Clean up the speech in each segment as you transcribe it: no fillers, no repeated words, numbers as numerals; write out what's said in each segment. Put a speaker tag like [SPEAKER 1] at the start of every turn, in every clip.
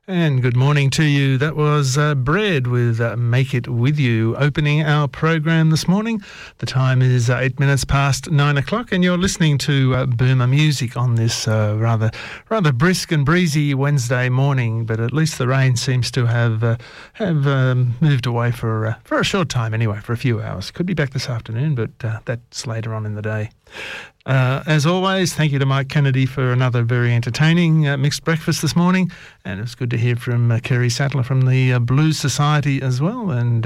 [SPEAKER 1] And good morning to you. That was Bread with Make It With You, opening our program this morning. The time is 8 minutes past 9 o'clock, and you're listening to Boomer Music on this rather brisk and breezy Wednesday morning. But at least the rain seems to have moved away for a short time anyway, for a few hours. Could be back this afternoon, but that's later on in the day. As always, thank you to Mike Kennedy for another very entertaining mixed breakfast this morning, and it was good to hear from Kerry Sattler from the Blues Society as well, and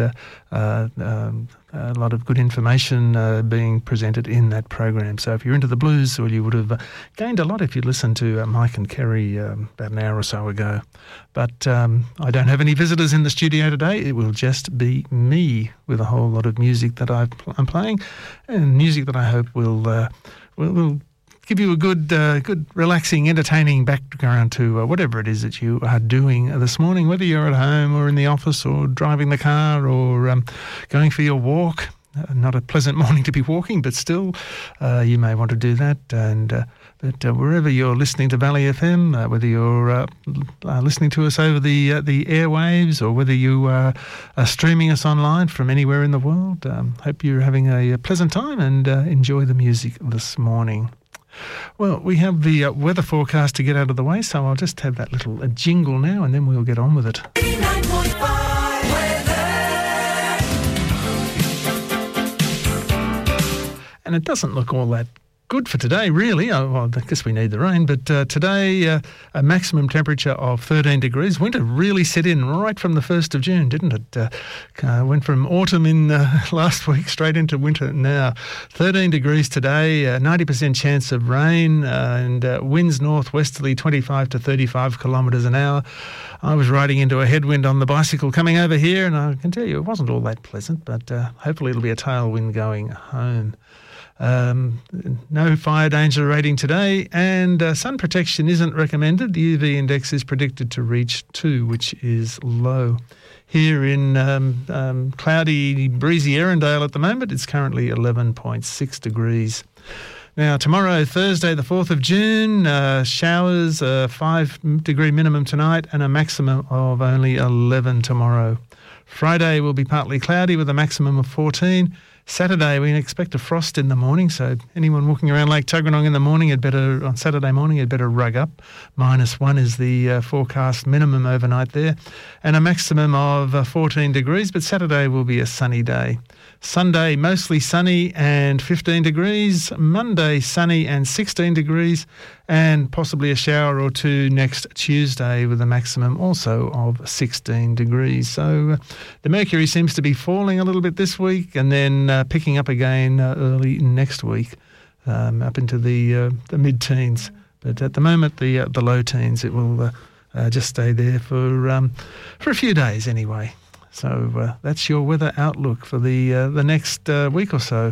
[SPEAKER 1] a lot of good information being presented in that program. So if you're into the blues, well, you would have gained a lot if you'd listened to Mike and Kerry about an hour or so ago. But I don't have any visitors in the studio today. It will just be me with a whole lot of music that I'm playing, and music that I hope will give you a good, relaxing, entertaining background to whatever it is that you are doing this morning, whether you're at home or in the office or driving the car or going for your walk. Not a pleasant morning to be walking, but still you may want to do that. But wherever you're listening to Valley FM, whether you're listening to us over the airwaves or whether you are streaming us online from anywhere in the world, hope you're having a pleasant time and enjoy the music this morning. Well, we have the weather forecast to get out of the way, so I'll just have that little jingle now and then we'll get on with it. 89.5 weather. And it doesn't look all that good for today, really. Well, I guess we need the rain, but today a maximum temperature of 13 degrees. Winter really set in right from the 1st of June, didn't it? Went from autumn in last week straight into winter now. 13 degrees today, 90% chance of rain, and winds northwesterly 25 to 35 kilometres an hour. I was riding into a headwind on the bicycle coming over here, and I can tell you it wasn't all that pleasant, but hopefully it'll be a tailwind going home. No fire danger rating today, and sun protection isn't recommended. The UV index is predicted to reach 2, which is low. Here in cloudy, breezy Erindale at the moment, it's currently 11.6 degrees. Now, tomorrow, Thursday, the 4th of June, showers, 5-degree minimum tonight and a maximum of only 11 tomorrow. Friday will be partly cloudy with a maximum of 14. Saturday, we expect a frost in the morning, so anyone walking around Lake Tuggeranong in the morning, on Saturday morning, you'd better rug up. -1 is the forecast minimum overnight there, and a maximum of 14 degrees, but Saturday will be a sunny day. Sunday, mostly sunny and 15 degrees. Monday, sunny and 16 degrees, and possibly a shower or two next Tuesday with a maximum also of 16 degrees. So the mercury seems to be falling a little bit this week and then picking up again early next week, up into the mid-teens. But at the moment, the low teens, it will just stay there for a few days anyway. So that's your weather outlook for the next week or so.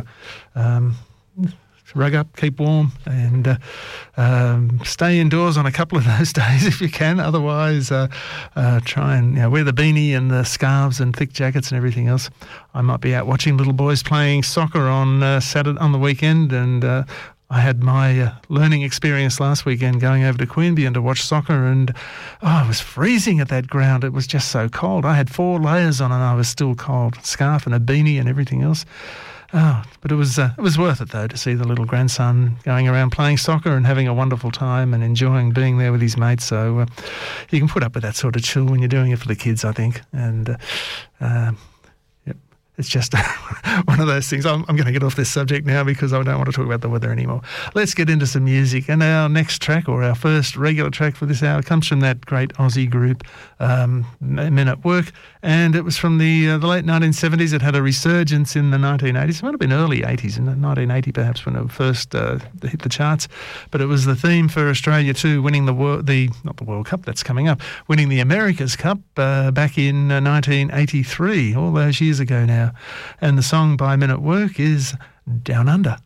[SPEAKER 1] Rug up, keep warm, and stay indoors on a couple of those days if you can. Otherwise, try and wear the beanie and the scarves and thick jackets and everything else. I might be out watching little boys playing soccer on Saturday on the weekend, and I had my learning experience last weekend going over to Queanbeyan to watch soccer, and it was freezing at that ground. It was just so cold. I had 4 layers on and I was still cold. Scarf and a beanie and everything else. But it was worth it, though, to see the little grandson going around playing soccer and having a wonderful time and enjoying being there with his mates. So you can put up with that sort of chill when you're doing it for the kids, I think. And it's just one of those things. I'm going to get off this subject now because I don't want to talk about the weather anymore. Let's get into some music. And our next track, or our first regular track for this hour, comes from that great Aussie group, Men at Work. And it was from the late 1970s. It had a resurgence in the 1980s. It might have been early 80s, in 1980 perhaps, when it first hit the charts. But it was the theme for Australia too, winning not the World Cup, that's coming up, winning the America's Cup back in 1983, all those years ago now. And the song by Men at Work is Down Under.